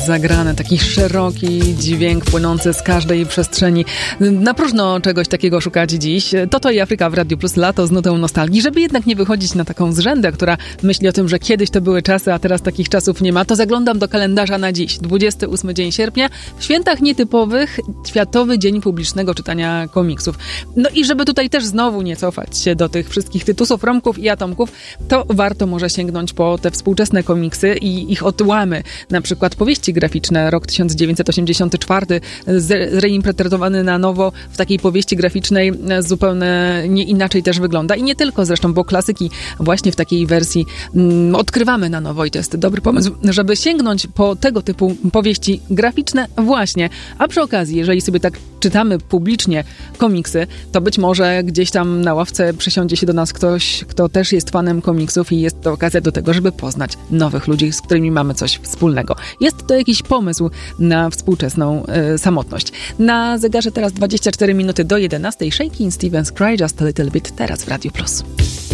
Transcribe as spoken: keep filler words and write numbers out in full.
zagrane, taki szeroki dźwięk płynący z każdej przestrzeni. Na próżno czegoś takiego szukać dziś. Toto i Afryka w Radiu Plus, lato z nutą nostalgii. Żeby jednak nie wychodzić na taką zrzędę, która myśli o tym, że kiedyś to były czasy, a teraz takich czasów nie ma, to zaglądam do kalendarza na dziś. dwudziesty ósmy dzień sierpnia. W świętach nietypowych Światowy Dzień Publicznego Czytania Komiksów. No i żeby tutaj też znowu nie cofać się do tych wszystkich tytusów, romków i atomków, to warto może sięgnąć po te współczesne komiksy i ich odłamy. Na przykład powieści graficzne, rok tysiąc dziewięćset osiemdziesiąty czwarty, zreinterpretowany na nowo w takiej powieści graficznej zupełnie nie inaczej też wygląda. I nie tylko zresztą, bo klasyki właśnie w takiej wersji mm, odkrywamy na nowo i to jest dobry pomysł, żeby sięgnąć po tego typu powieści graficzne właśnie. A przy okazji, jeżeli sobie tak czytamy publicznie komiksy, to być może gdzieś tam na ławce przysiądzie się do nas ktoś, kto też jest fanem komiksów i jest to okazja do tego, żeby poznać nowych ludzi, z którymi mamy coś wspólnego. Jest to jakiś pomysł na współczesną y, samotność. Na zegarze teraz dwadzieścia cztery minuty do jedenastej. Shakin' Stevens, Cry Just a Little Bit, teraz w Radiu Plus.